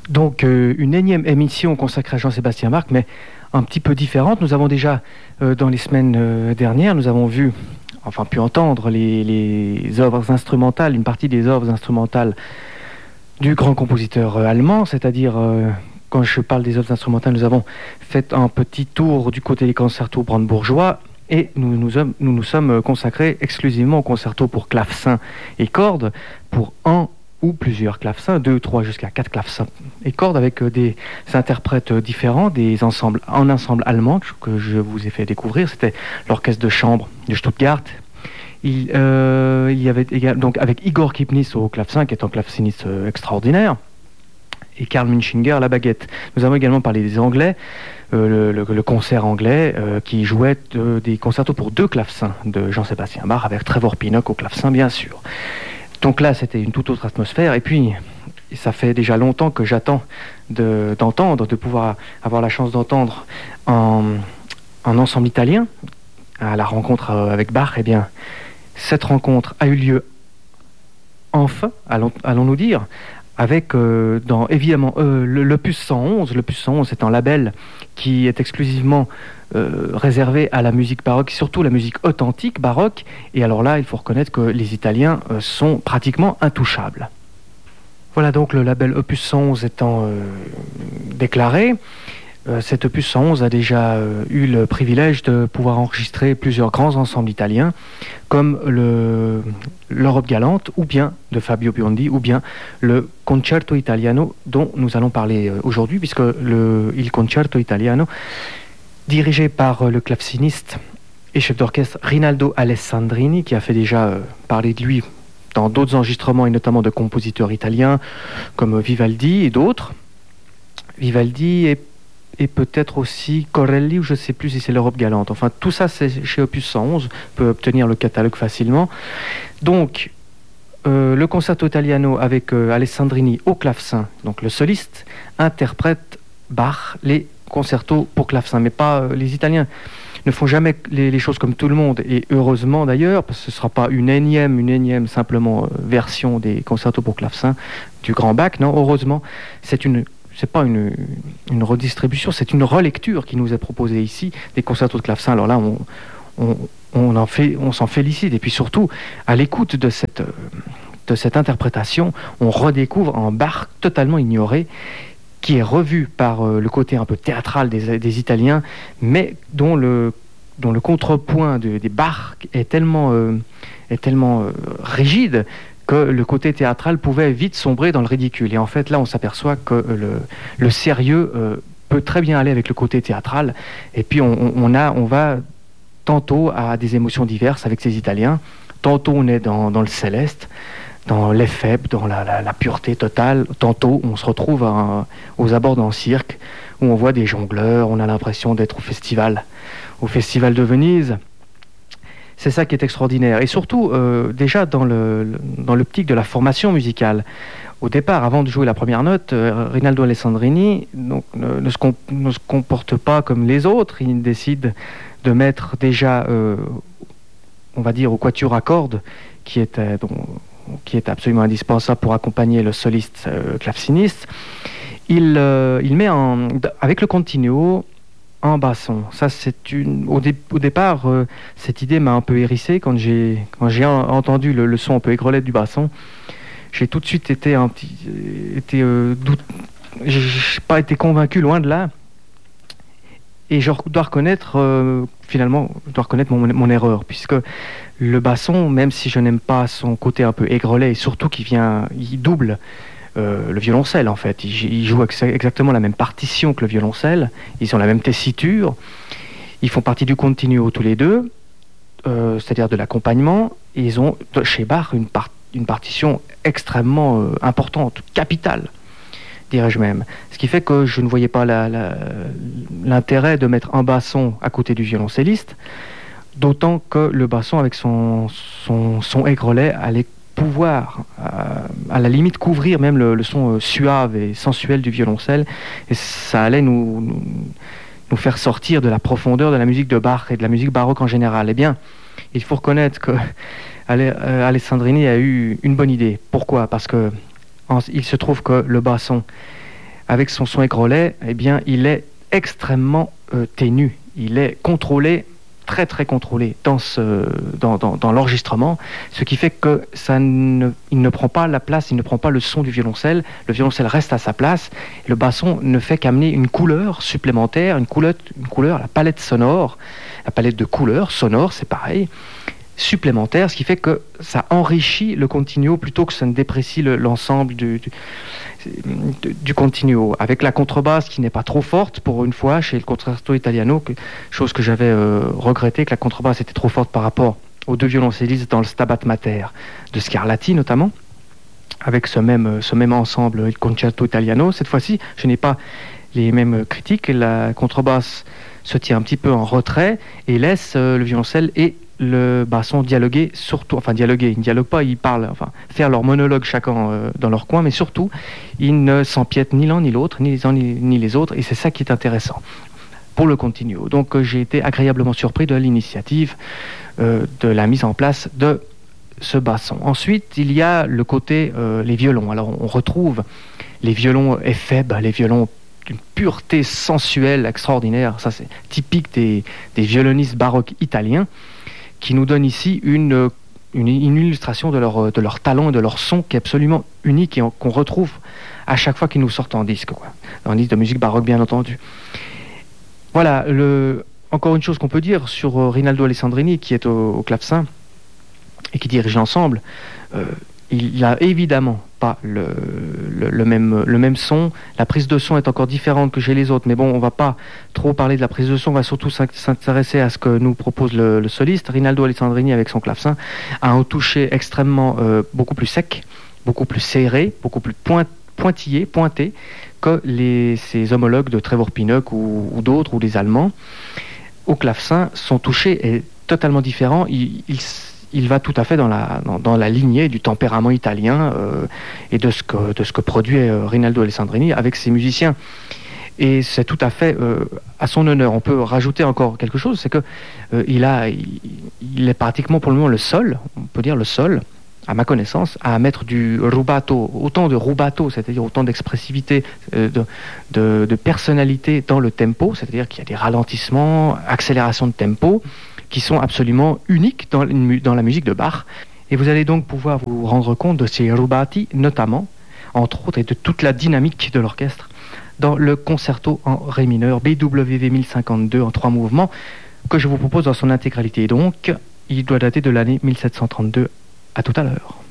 Donc une énième émission consacrée à Jean-Sébastien Bach, mais un petit peu différente. Nous avons déjà, dans les semaines dernières, nous avons pu entendre les œuvres instrumentales, une partie des œuvres instrumentales du grand compositeur allemand, c'est-à-dire, quand je parle des œuvres instrumentales, nous avons fait un petit tour du côté des concertos brandebourgeois, et nous sommes consacrés exclusivement au concerto pour clavecin et cordes, pour un ou plusieurs clavecins, 2, 3 jusqu'à 4 clavecins et cordes, avec des interprètes différents, des ensembles allemand que je vous ai fait découvrir. C'était l'orchestre de chambre de Stuttgart. Il y avait donc avec Igor Kipnis au clavecin, qui est un claveciniste extraordinaire, et Karl Munchinger à la baguette. Nous avons également parlé des Anglais, le concert anglais qui jouait des concertos pour 2 clavecins de Jean-Sébastien Bach, avec Trevor Pinnock au clavecin, bien sûr. Donc là, c'était une toute autre atmosphère. Et puis, ça fait déjà longtemps que j'attends de pouvoir avoir la chance d'entendre un ensemble italien à la rencontre avec Bach. Eh bien, cette rencontre a eu lieu enfin, allons-nous dire, avec évidemment l'Opus 111. L'Opus 111 est un label qui est exclusivement réservé à la musique baroque, surtout la musique authentique baroque. Et alors là, il faut reconnaître que les Italiens sont pratiquement intouchables. Voilà donc le label Opus 111 étant déclaré. Cet Opus 111 a déjà eu le privilège de pouvoir enregistrer plusieurs grands ensembles italiens, comme l'Europe galante, ou bien de Fabio Biondi, ou bien le Concerto Italiano, dont nous allons parler aujourd'hui, puisque il Concerto Italiano, dirigé par le claveciniste et chef d'orchestre Rinaldo Alessandrini, qui a fait déjà parler de lui dans d'autres enregistrements, et notamment de compositeurs italiens comme Vivaldi et d'autres. Vivaldi et peut-être aussi Corelli, ou je ne sais plus si c'est l'Europe galante. Enfin, tout ça, c'est chez Opus 111, on peut obtenir le catalogue facilement. Donc, le Concerto Italiano avec Alessandrini au clavecin, donc le soliste, interprète Bach, les concertos pour clavecin. Mais pas les Italiens ne font jamais les choses comme tout le monde, et heureusement d'ailleurs, parce que ce ne sera pas une énième simplement version des concertos pour clavecin du grand Bach. Non, heureusement, c'est pas une redistribution, c'est une relecture qui nous est proposée ici des concertos de clavecin. Alors là, on s'en félicite, et puis surtout, à l'écoute de cette interprétation, on redécouvre un Bach totalement ignoré, qui est revu par le côté un peu théâtral des Italiens, mais dont le contrepoint des Bach est tellement rigide que le côté théâtral pouvait vite sombrer dans le ridicule. Et en fait, là, on s'aperçoit que le sérieux peut très bien aller avec le côté théâtral. Et puis, on va tantôt à des émotions diverses avec ces Italiens. Tantôt, on est dans le céleste, dans l'effèbe, dans la pureté totale. Tantôt, on se retrouve aux abords d'un cirque, où on voit des jongleurs, on a l'impression d'être au festival de Venise. C'est ça qui est extraordinaire. Et surtout, déjà dans l'optique de la formation musicale. Au départ, avant de jouer la première note, Rinaldo Alessandrini ne se comporte pas comme les autres. Il décide de mettre déjà, on va dire, au quatuor à cordes, qui est absolument indispensable pour accompagner le soliste claveciniste. Il met avec le continuo un basson. Ça, au départ, cette idée m'a un peu hérissé quand j'ai entendu le son un peu aigrelet du basson. J'ai tout de suite j'ai pas été convaincu, loin de là. Et je dois reconnaître mon erreur, puisque le basson, même si je n'aime pas son côté un peu aigrelet, et surtout il double le violoncelle, en fait. Ils jouent exactement la même partition que le violoncelle, ils ont la même tessiture, ils font partie du continuo tous les deux, c'est-à-dire de l'accompagnement, et ils ont, chez Bach, une partition extrêmement importante, capitale, dirais-je même. Ce qui fait que je ne voyais pas l'intérêt de mettre un basson à côté du violoncelliste, d'autant que le basson, avec son aigrelet, allait pouvoir, à la limite, couvrir même le son suave et sensuel du violoncelle, et ça allait nous faire sortir de la profondeur de la musique de Bach et de la musique baroque en général. Eh bien, il faut reconnaître que Alessandrini a eu une bonne idée. Pourquoi ? Parce que il se trouve que le basson avec son son écrolet, eh bien, il est extrêmement ténu. Il est contrôlé, très très contrôlé dans l'enregistrement, ce qui fait que il ne prend pas la place, il ne prend pas le son du violoncelle. Le violoncelle reste à sa place. Le basson ne fait qu'amener une couleur supplémentaire, une couleur, la palette sonore, la palette de couleurs sonores, c'est pareil, supplémentaire, ce qui fait que ça enrichit le continuo plutôt que ça ne déprécie l'ensemble du continuo, avec la contrebasse qui n'est pas trop forte pour une fois chez le Concerto Italiano, chose que j'avais regretté, que la contrebasse était trop forte par rapport aux deux violoncellistes dans le Stabat Mater de Scarlatti notamment, avec ce même ensemble, il Concerto Italiano. Cette fois-ci, je n'ai pas les mêmes critiques. La contrebasse se tient un petit peu en retrait et laisse le violoncelle et le basson dialoguer, surtout, enfin dialoguer, ils ne dialoguent pas, ils parlent, enfin faire leur monologue chacun dans leur coin, mais surtout, ils ne s'empiètent ni l'un ni l'autre, ni les uns ni les autres, et c'est ça qui est intéressant pour le continuo. Donc j'ai été agréablement surpris de l'initiative de la mise en place de ce basson. Ensuite, il y a le côté les violons. Alors on retrouve les violons éphèbes, les violons d'une pureté sensuelle extraordinaire. Ça, c'est typique des violonistes baroques italiens, qui nous donnent ici une illustration de leur talent et de leur son qui est absolument unique et qu'on retrouve à chaque fois qu'ils nous sortent en disque, quoi. En disque de musique baroque, bien entendu. Voilà, encore une chose qu'on peut dire sur Rinaldo Alessandrini, qui est au clavecin et qui dirige l'ensemble. Il n'a évidemment pas le même son. La prise de son est encore différente que chez les autres, mais bon, on ne va pas trop parler de la prise de son, on va surtout s'intéresser à ce que nous propose le soliste. Rinaldo Alessandrini, avec son clavecin, a un toucher extrêmement beaucoup plus sec, beaucoup plus serré, beaucoup plus pointillé, pointé que ses homologues de Trevor Pinnock ou d'autres, ou les Allemands. Au clavecin, son toucher est totalement différent. Il va tout à fait dans la lignée du tempérament italien et de ce que produit Rinaldo Alessandrini avec ses musiciens. Et c'est tout à fait à son honneur. On peut rajouter encore quelque chose, c'est que il est pratiquement pour le moment le seul, on peut dire le seul, à ma connaissance, à mettre du rubato, autant de rubato, c'est-à-dire autant d'expressivité, de personnalité dans le tempo, c'est-à-dire qu'il y a des ralentissements, accélération de tempo, qui sont absolument uniques dans la musique de Bach. Et vous allez donc pouvoir vous rendre compte de ces rubati, notamment, entre autres, et de toute la dynamique de l'orchestre, dans le concerto en ré mineur, BWV 1052 en 3 mouvements, que je vous propose dans son intégralité. Donc, il doit dater de l'année 1732. À tout à l'heure.